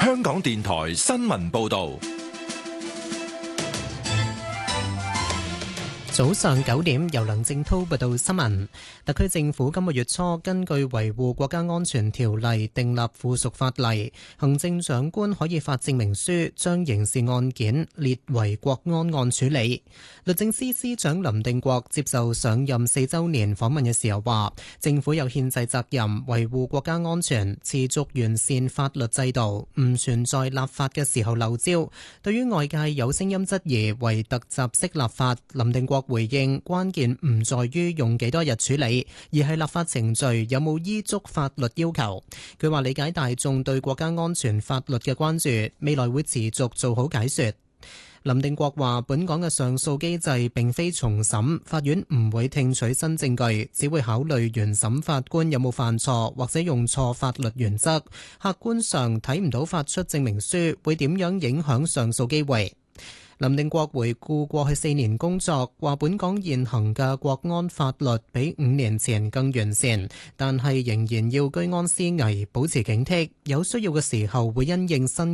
香港電台新聞報道。 早上9點，由梁正濤報道新聞。特區政府今個月初根據維護國家安全條例訂立附屬法例，行政長官可以發證明書將刑事案件列為國安案處理。律政司司長林定國接受上任4週年訪問嘅時候話，政府有憲制責任維護國家安全，持續完善法律制度，唔存在立法嘅時候漏招。對於外界有聲音質疑為突襲式立法，林定國回應關鍵唔在於用幾多日處理，而係立法程序有冇依足法律要求。佢話理解大眾對國家安全法律嘅關注，未來會持續做好解說。林定國話本港嘅上訴機制並非重審，法院唔會聽取新證據，只會考慮原審法官有冇犯錯或者用錯法律原則。客觀上睇唔到發出證明書會點樣影響上訴機會。林定國回顧過去4年工作，話本港現行嘅國安法律比5年前更完善，但係仍然要居安思危，保持警惕，有需要嘅時候會因應新